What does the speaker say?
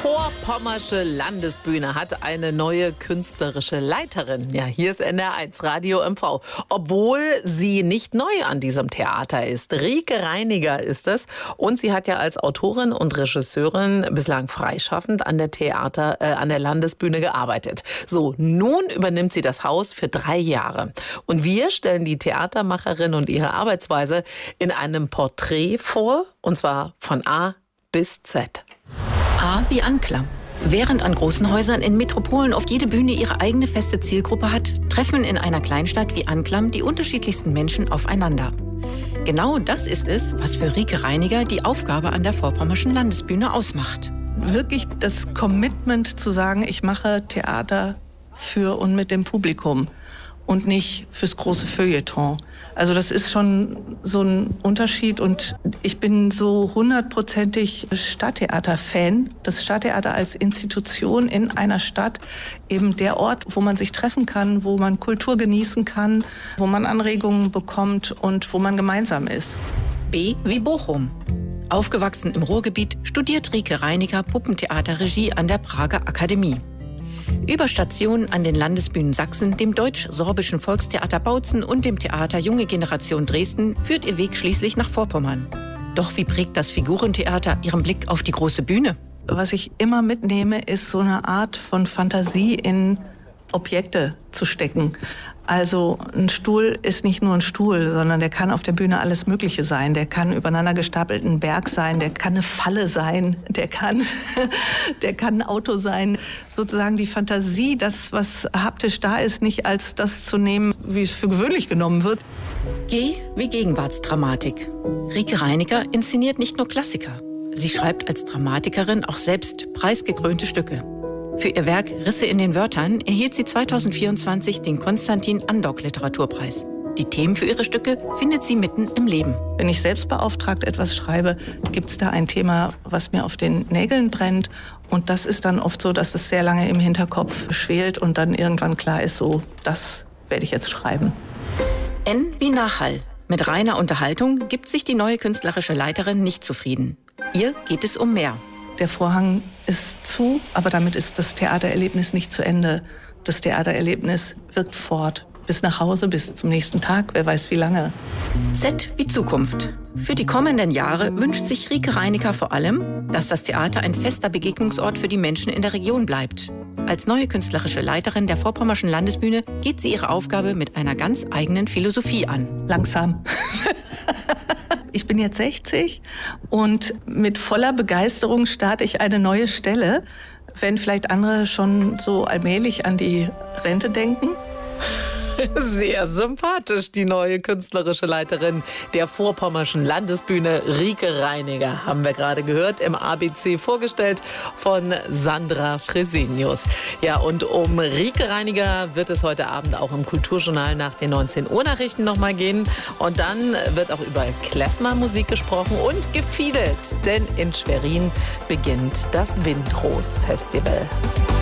Vorpommersche Landesbühne hat eine neue künstlerische Leiterin. Ja, hier ist NDR1 Radio MV. Obwohl sie nicht neu an diesem Theater ist. Rieke Reiniger ist es. Und sie hat ja als Autorin und Regisseurin bislang freischaffend an der Landesbühne gearbeitet. So, nun übernimmt sie das Haus für 3 Jahre. Und wir stellen die Theatermacherin und ihre Arbeitsweise in einem Porträt vor. Und zwar von A bis Z. A wie Anklam. Während an großen Häusern in Metropolen oft jede Bühne ihre eigene feste Zielgruppe hat, treffen in einer Kleinstadt wie Anklam die unterschiedlichsten Menschen aufeinander. Genau das ist es, was für Rieke Reiniger die Aufgabe an der Vorpommerschen Landesbühne ausmacht. Wirklich das Commitment zu sagen, ich mache Theater für und mit dem Publikum und nicht fürs große Feuilleton. Also das ist schon so ein Unterschied und ich bin so 100%ig Stadttheater-Fan. Das Stadttheater als Institution in einer Stadt, eben der Ort, wo man sich treffen kann, wo man Kultur genießen kann, wo man Anregungen bekommt und wo man gemeinsam ist. B wie Bochum. Aufgewachsen im Ruhrgebiet studiert Rieke Reiniger Puppentheaterregie an der Prager Akademie. Über Stationen an den Landesbühnen Sachsen, dem Deutsch-Sorbischen Volkstheater Bautzen und dem Theater Junge Generation Dresden führt ihr Weg schließlich nach Vorpommern. Doch wie prägt das Figurentheater ihren Blick auf die große Bühne? Was ich immer mitnehme, ist so eine Art von Fantasie in Objekte zu stecken. Also ein Stuhl ist nicht nur ein Stuhl, sondern der kann auf der Bühne alles Mögliche sein. Der kann übereinander gestapelt ein Berg sein, der kann eine Falle sein, der kann ein Auto sein. Sozusagen die Fantasie, das, was haptisch da ist, nicht als das zu nehmen, wie es für gewöhnlich genommen wird. G wie Gegenwartsdramatik. Rieke Reiniger inszeniert nicht nur Klassiker. Sie schreibt als Dramatikerin auch selbst preisgekrönte Stücke. Für ihr Werk Risse in den Wörtern erhielt sie 2024 den Konstantin Andok Literaturpreis. Die Themen für ihre Stücke findet sie mitten im Leben. Wenn ich selbst beauftragt etwas schreibe, gibt es da ein Thema, was mir auf den Nägeln brennt. Und das ist dann oft so, dass es sehr lange im Hinterkopf schwelt und dann irgendwann klar ist, so, das werde ich jetzt schreiben. N wie Nachhall. Mit reiner Unterhaltung gibt sich die neue künstlerische Leiterin nicht zufrieden. Ihr geht es um mehr. Der Vorhang ist zu, aber damit ist das Theatererlebnis nicht zu Ende. Das Theatererlebnis wirkt fort. Bis nach Hause, bis zum nächsten Tag, wer weiß wie lange. Z wie Zukunft. Für die kommenden Jahre wünscht sich Rieke Reiniger vor allem, dass das Theater ein fester Begegnungsort für die Menschen in der Region bleibt. Als neue künstlerische Leiterin der Vorpommerschen Landesbühne geht sie ihre Aufgabe mit einer ganz eigenen Philosophie an. Langsam. Ich bin jetzt 60 und mit voller Begeisterung starte ich eine neue Stelle, wenn vielleicht andere schon so allmählich an die Rente denken. Sehr sympathisch, die neue künstlerische Leiterin der Vorpommerschen Landesbühne, Rieke Reiniger, haben wir gerade gehört, im ABC vorgestellt von Sandra Fresenius. Ja, und um Rieke Reiniger wird es heute Abend auch im Kulturjournal nach den 19 Uhr Nachrichten nochmal gehen. Und dann wird auch über Klezmer-Musik gesprochen und gefiedelt, denn in Schwerin beginnt das Windros-Festival.